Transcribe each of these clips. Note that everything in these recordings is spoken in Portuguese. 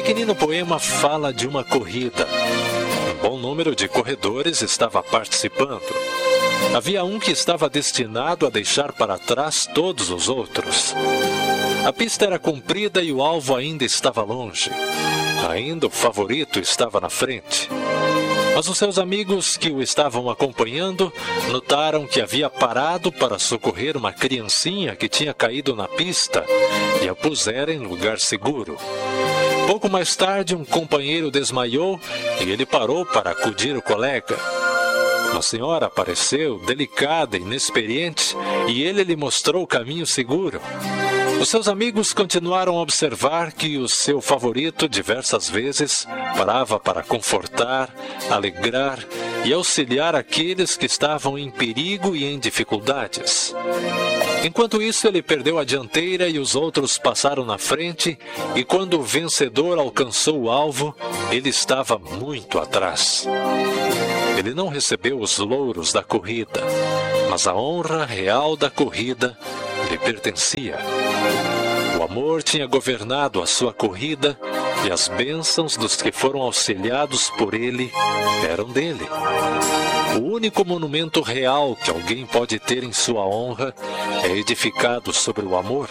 pequenino poema fala de uma corrida. Um bom número de corredores estava participando. Havia um que estava destinado a deixar para trás todos os outros. A pista era comprida e o alvo ainda estava longe. Ainda o favorito estava na frente. Mas os seus amigos que o estavam acompanhando notaram que havia parado para socorrer uma criancinha que tinha caído na pista e a pusera em lugar seguro. Pouco mais tarde, um companheiro desmaiou e ele parou para acudir o colega. Uma senhora apareceu, delicada e inexperiente, e ele lhe mostrou o caminho seguro. Os seus amigos continuaram a observar que o seu favorito diversas vezes parava para confortar, alegrar e auxiliar aqueles que estavam em perigo e em dificuldades. Enquanto isso, ele perdeu a dianteira e os outros passaram na frente, e quando o vencedor alcançou o alvo, ele estava muito atrás. Ele não recebeu os louros da corrida, mas a honra real da corrida lhe pertencia. O amor tinha governado a sua corrida e as bênçãos dos que foram auxiliados por ele eram dele. O único monumento real que alguém pode ter em sua honra é edificado sobre o amor.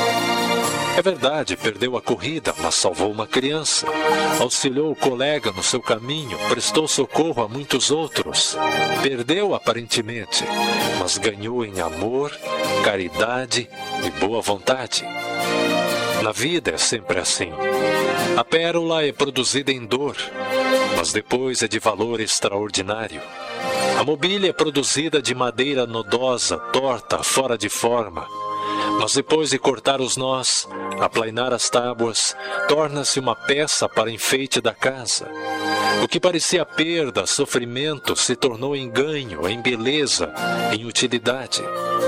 É verdade, perdeu a corrida, mas salvou uma criança, auxiliou o colega no seu caminho, prestou socorro a muitos outros. Perdeu aparentemente, mas ganhou em amor, caridade e boa vontade. Na vida é sempre assim. A pérola é produzida em dor, mas depois é de valor extraordinário. A mobília é produzida de madeira nodosa, torta, fora de forma. Mas depois de cortar os nós, aplainar as tábuas, torna-se uma peça para enfeite da casa. O que parecia perda, sofrimento, se tornou em ganho, em beleza, em utilidade.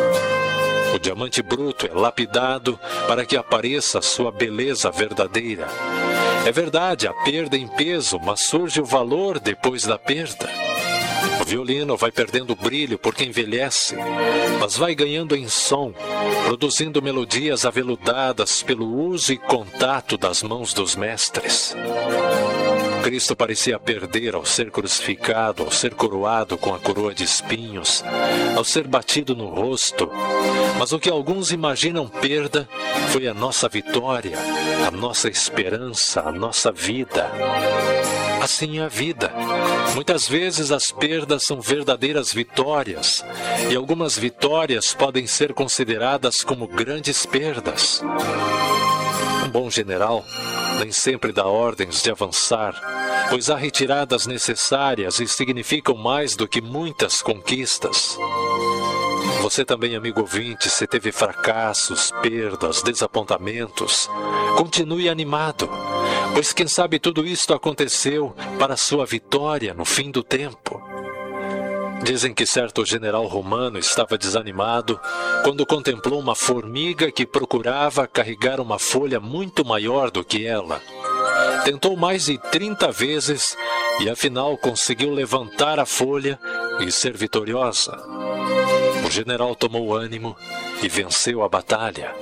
O diamante bruto é lapidado para que apareça sua beleza verdadeira. É verdade, a perda em peso, mas surge o valor depois da perda. O violino vai perdendo brilho porque envelhece, mas vai ganhando em som, produzindo melodias aveludadas pelo uso e contato das mãos dos mestres. Cristo parecia perder ao ser crucificado, ao ser coroado com a coroa de espinhos, ao ser batido no rosto. Mas o que alguns imaginam perda foi a nossa vitória, a nossa esperança, a nossa vida. Assim é a vida. Muitas vezes as perdas são verdadeiras vitórias, e algumas vitórias podem ser consideradas como grandes perdas. Um bom general nem sempre dá ordens de avançar, pois há retiradas necessárias e significam mais do que muitas conquistas. Você também, amigo ouvinte, se teve fracassos, perdas, desapontamentos, continue animado, pois quem sabe tudo isto aconteceu para a sua vitória no fim do tempo. Dizem que certo general romano estava desanimado quando contemplou uma formiga que procurava carregar uma folha muito maior do que ela. Tentou mais de 30 vezes e afinal conseguiu levantar a folha e ser vitoriosa. O general tomou ânimo e venceu a batalha.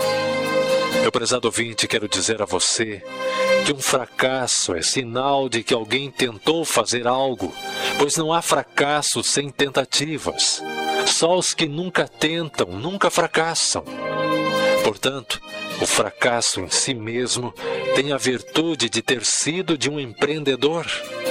Meu prezado ouvinte, quero dizer a você que um fracasso é sinal de que alguém tentou fazer algo, pois não há fracasso sem tentativas. Só os que nunca tentam, nunca fracassam. Portanto, o fracasso em si mesmo tem a virtude de ter sido de um empreendedor.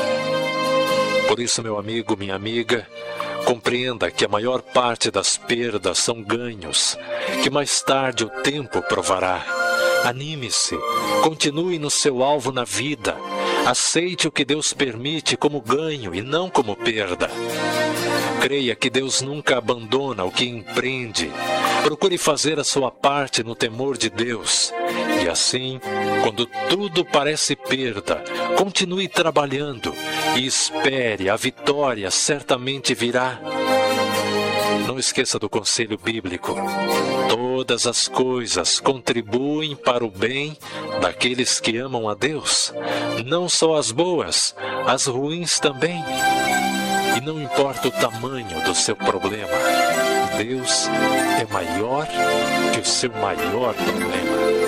Por isso, meu amigo, minha amiga, compreenda que a maior parte das perdas são ganhos, que mais tarde o tempo provará. Anime-se, continue no seu alvo na vida, aceite o que Deus permite como ganho e não como perda. Creia que Deus nunca abandona o que empreende. Procure fazer a sua parte no temor de Deus. E assim, quando tudo parece perda, continue trabalhando e espere, a vitória certamente virá. Não esqueça do conselho bíblico. Todas as coisas contribuem para o bem daqueles que amam a Deus. Não só as boas, as ruins também. E não importa o tamanho do seu problema, Deus é maior que o seu maior problema.